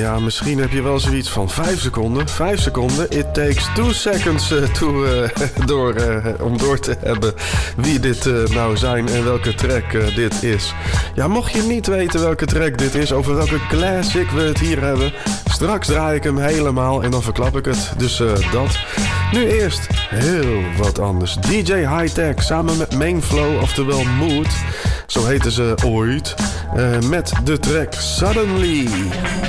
Ja, misschien heb je wel zoiets van 5 seconden. 5 seconden. It takes 2 seconds om door te hebben wie dit nou zijn en welke track dit is. Ja, mocht je niet weten welke track dit is, over welke classic we het hier hebben, straks draai ik hem helemaal en dan verklap ik het. Dus dat. Nu eerst heel wat anders. DJ Hi-Tech samen met Mainflow, oftewel Mood. Zo heten ze ooit. Met de track Suddenly.